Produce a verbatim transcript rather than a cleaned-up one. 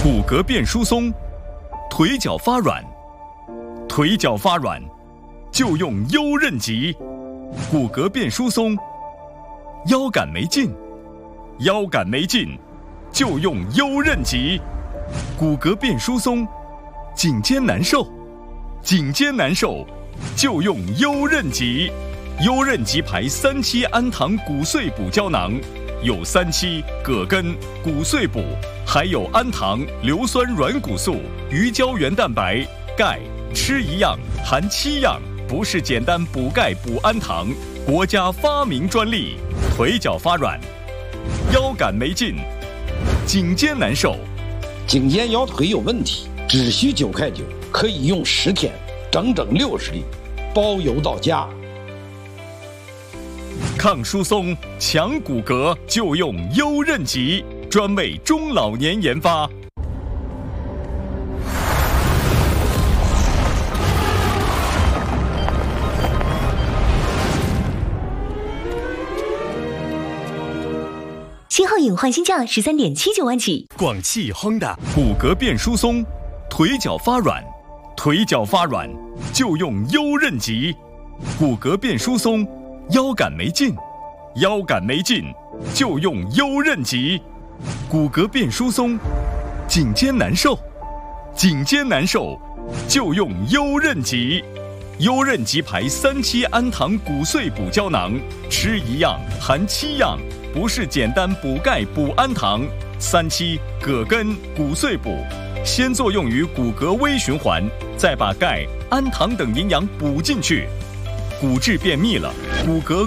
骨骼变疏松，腿脚发软，腿脚发软就用优韧极。骨骼变疏松，腰杆没劲，腰杆没劲就用优韧极。骨骼变疏松，颈肩难受，颈肩难受就用优韧极。优韧极牌三七氨糖骨碎补胶囊，有三七、葛根、骨碎补，还有氨糖、硫酸软骨素、鱼胶原蛋白、钙，吃一样含七样，不是简单补钙补氨糖，国家发明专利。腿脚发软，腰杆没劲，颈肩难受， 颈肩腰腿有问题，只需九块九，可以用十天，整整六十粒，包邮到家。 抗疏松、强骨骼就用优韧极，专为中老年研发。 新皓影换新价十三点七九万起。 广汽 Honda 骨骼变疏松，腿脚发软，腿脚发软就用优韧极。骨骼变疏松，腰杆没劲，腰杆没劲就用优韧极。骨骼变疏松，颈肩难受，颈肩难受就用优韧极。优韧极牌三七氨糖骨碎补胶囊，吃一样含七样，不是简单补钙补氨糖。三七、葛根、骨碎补，先作用于骨骼微循环，再把钙、氨糖等营养补进去。骨质变密了，骨骼